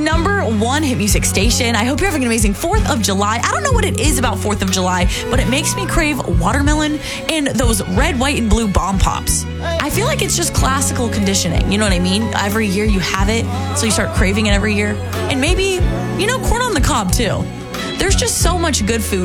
#1 hit music station. I hope you're having an amazing 4th of July. I don't know what it is about 4th of July, but it makes me crave watermelon and those red, white, and blue bomb pops. I feel like it's just classical conditioning. You know what I mean? Every year you have it, so you start craving it every year. And maybe, corn on the cob too. There's just so much good food